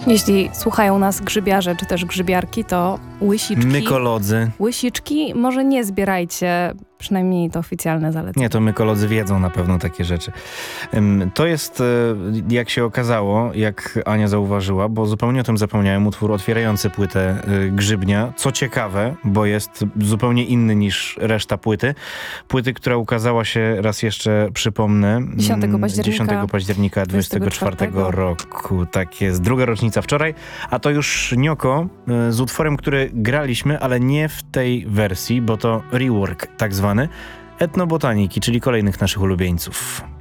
Jeśli słuchają nas grzybiarze czy też grzybiarki, to łysiczki. Mykolodzy. Łysiczki może nie zbierajcie, przynajmniej to oficjalne zalecenie. Nie, to mykolodzy wiedzą na pewno takie rzeczy. To jest, jak się okazało, jak Ania zauważyła, bo zupełnie o tym zapomniałem, utwór otwierający płytę Grzybnia. Co ciekawe, bo jest zupełnie inny niż reszta płyty. Płyty, która ukazała się, raz jeszcze przypomnę, 10 października 24 roku. Tak jest, druga rocznica wczoraj, a to już Nioko z utworem, który graliśmy, ale nie w tej wersji, bo to rework tak zwany Etnobotaniki, czyli kolejnych naszych ulubieńców.